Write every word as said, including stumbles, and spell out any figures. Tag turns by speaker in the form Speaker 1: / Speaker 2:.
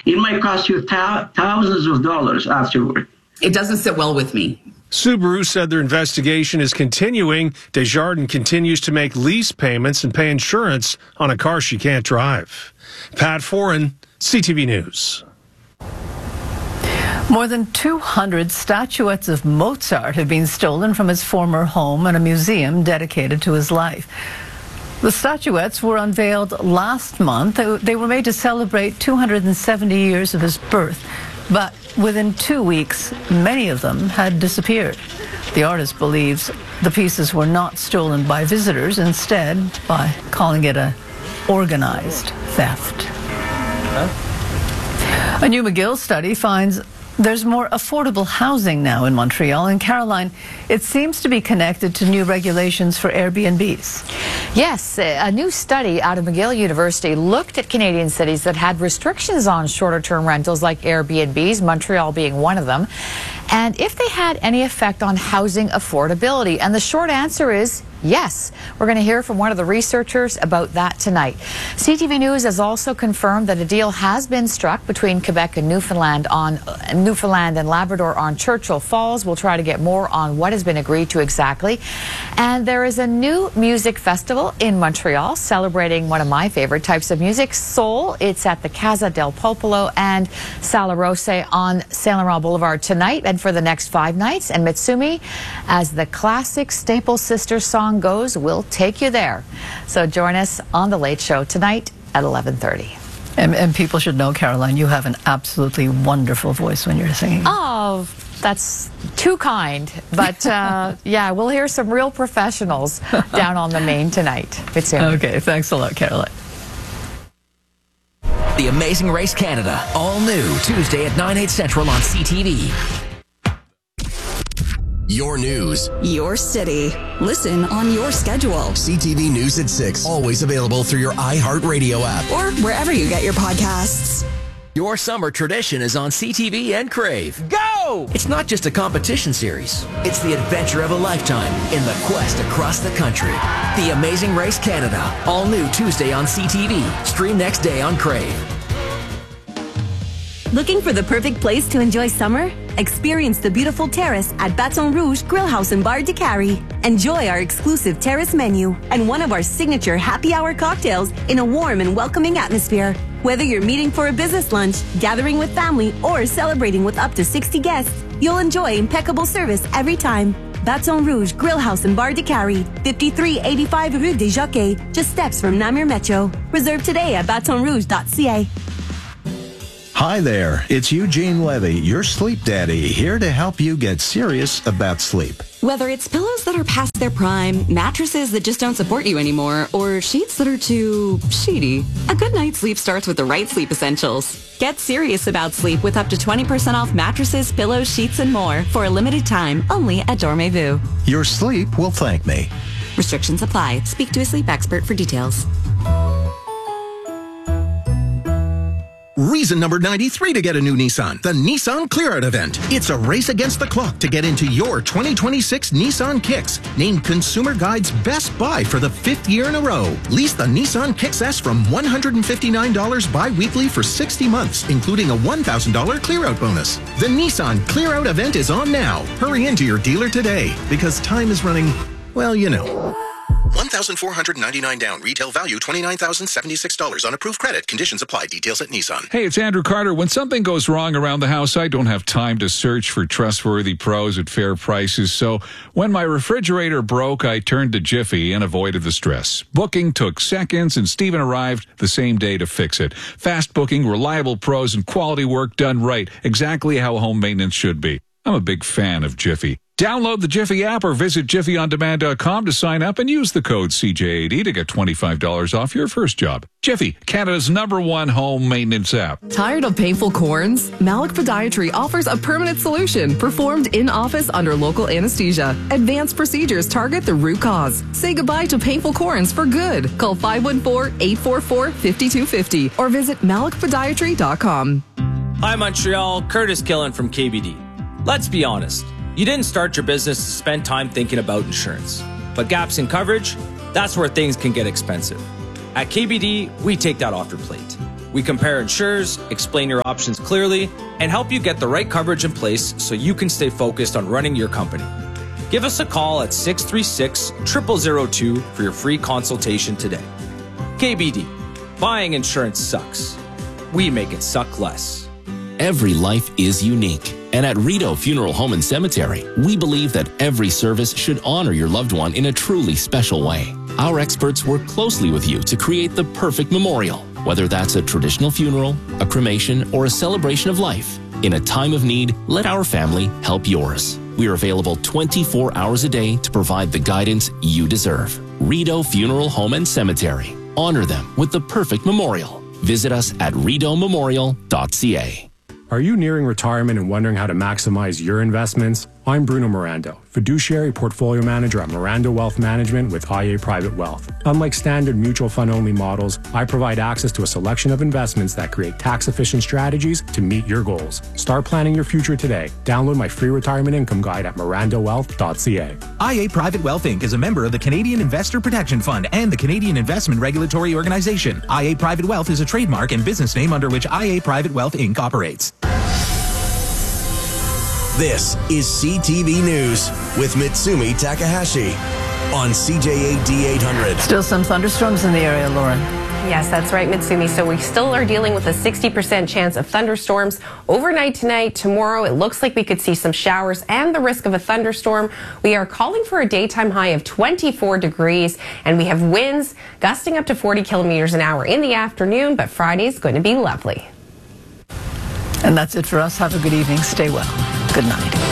Speaker 1: it might cost you th- thousands of dollars afterward.
Speaker 2: It doesn't sit well with me.
Speaker 3: Subaru said their investigation is continuing. Desjardins continues to make lease payments and pay insurance on a car she can't drive. Pat Foran, C T V News.
Speaker 4: More than two hundred statuettes of Mozart have been stolen from his former home and a museum dedicated to his life. The statuettes were unveiled last month. They were made to celebrate two hundred seventy years of his birth. But within two weeks, many of them had disappeared. The artist believes the pieces were not stolen by visitors, instead by calling it a organized theft. Huh? A new McGill study finds there's more affordable housing now in Montreal. And Caroline, it seems to be connected to new regulations for Airbnbs.
Speaker 5: Yes, a new study out of McGill University looked at Canadian cities that had restrictions on shorter-term rentals like Airbnbs, Montreal being one of them, and if they had any effect on housing affordability. And the short answer is yes. We're going to hear from one of the researchers about that tonight. C T V News has also confirmed that a deal has been struck between Quebec and Newfoundland on uh, Newfoundland and Labrador on Churchill Falls. We'll try to get more on what has been agreed to exactly. And there is a new music festival in Montreal celebrating one of my favorite types of music, soul. It's at the Casa del Popolo and Sala Rosse on Saint Laurent Boulevard tonight and for the next five nights. And Mitsumi, as the classic Staple Sisters song goes, will take you there. So join us on The Late Show tonight at eleven thirty.
Speaker 4: And, and people should know, Caroline, you have an absolutely wonderful voice when you're singing.
Speaker 5: Oh, that's too kind. But uh, yeah, we'll hear some real professionals down on the main tonight. Mitsumi.
Speaker 4: Okay, thanks a lot, Caroline.
Speaker 6: The Amazing Race Canada, all new Tuesday at nine, eight Central on C T V.
Speaker 7: Your news.
Speaker 8: Your city. Listen on your schedule.
Speaker 7: C T V News at six. Always available through your iHeartRadio app.
Speaker 8: Or wherever you get your podcasts.
Speaker 6: Your summer tradition is on C T V and Crave. Go! It's not just a competition series. It's the adventure of a lifetime in the quest across the country. The Amazing Race Canada. All new Tuesday on C T V. Stream next day on Crave.
Speaker 9: Looking for the perfect place to enjoy summer? Experience the beautiful terrace at Baton Rouge Grill House and Bar de Cary. Enjoy our exclusive terrace menu and one of our signature happy hour cocktails in a warm and welcoming atmosphere. Whether you're meeting for a business lunch, gathering with family, or celebrating with up to sixty guests, you'll enjoy impeccable service every time. Baton Rouge Grill House and Bar de Cary, fifty-three eighty-five Rue des Jockeys, just steps from Namur Metro. Reserve today at baton rouge dot c a.
Speaker 10: Hi there, it's Eugene Levy, your sleep daddy, here to help you get serious about sleep.
Speaker 11: Whether it's pillows that are past their prime, mattresses that just don't support you anymore, or sheets that are too sheety, a good night's sleep starts with the right sleep essentials. Get serious about sleep with up to twenty percent off mattresses, pillows, sheets, and more for a limited time only at Dormez-vous.
Speaker 10: Your sleep will thank me.
Speaker 11: Restrictions apply. Speak to a sleep expert for details.
Speaker 12: Reason number ninety-three to get a new Nissan, the Nissan Clear Out event. It's a race against the clock to get into your twenty twenty-six Nissan Kicks, named Consumer Guide's best buy for the fifth year in a row. Lease the Nissan Kicks S from one hundred fifty-nine dollars bi-weekly for sixty months, including a one thousand dollars Clear Out bonus. The Nissan Clear Out event is on now. Hurry into your dealer today, because time is running, well, you know. one thousand four hundred ninety-nine down. Retail value twenty-nine thousand seventy-six dollars on approved credit. Conditions apply. Details at Nissan.
Speaker 13: Hey, it's Andrew Carter. When something goes wrong around the house, I don't have time to search for trustworthy pros at fair prices. So when my refrigerator broke, I turned to Jiffy and avoided the stress. Booking took seconds, and Steven arrived the same day to fix it. Fast booking, reliable pros, and quality work done right. Exactly how home maintenance should be. I'm a big fan of Jiffy. Download the Jiffy app or visit jiffy on demand dot com to sign up and use the code C J eighty to get twenty-five dollars off your first job. Jiffy, Canada's number one home maintenance app.
Speaker 14: Tired of painful corns? Malik Podiatry offers a permanent solution performed in-office under local anesthesia. Advanced procedures target the root cause. Say goodbye to painful corns for good. Call five one four, eight four four, five two five zero or visit malik podiatry dot com.
Speaker 15: Hi, Montreal. Curtis Killen from K B D. Let's be honest. You didn't start your business to spend time thinking about insurance. But gaps in coverage, that's where things can get expensive. At K B D, we take that off your plate. We compare insurers, explain your options clearly, and help you get the right coverage in place so you can stay focused on running your company. Give us a call at six three six, zero zero zero two for your free consultation today. K B D. Buying insurance sucks. We make it suck less.
Speaker 16: Every life is unique. And at Rideau Funeral Home and Cemetery, we believe that every service should honor your loved one in a truly special way. Our experts work closely with you to create the perfect memorial, whether that's a traditional funeral, a cremation, or a celebration of life. In a time of need, let our family help yours. We are available twenty-four hours a day to provide the guidance you deserve. Rideau Funeral Home and Cemetery. Honor them with the perfect memorial. Visit us at rideau memorial dot c a.
Speaker 17: Are you nearing retirement and wondering how to maximize your investments? I'm Bruno Mirando, fiduciary portfolio manager at Mirando Wealth Management with I A Private Wealth. Unlike standard mutual fund only models, I provide access to a selection of investments that create tax-efficient strategies to meet your goals. Start planning your future today. Download my free retirement income guide at mirando wealth dot c a.
Speaker 18: I A Private Wealth Incorporated is a member of the Canadian Investor Protection Fund and the Canadian Investment Regulatory Organization. I A Private Wealth is a trademark and business name under which I A Private Wealth Incorporated operates.
Speaker 7: This is C T V News with Mitsumi Takahashi on C J A D eight hundred.
Speaker 4: Still some thunderstorms in the area, Lauren.
Speaker 19: Yes, that's right, Mitsumi. So we still are dealing with a sixty percent chance of thunderstorms overnight tonight. Tomorrow, it looks like we could see some showers and the risk of a thunderstorm. We are calling for a daytime high of twenty-four degrees, and we have winds gusting up to forty kilometers an hour in the afternoon, but Friday's going to be lovely.
Speaker 4: And that's it for us. Have a good evening. Stay well. Good night.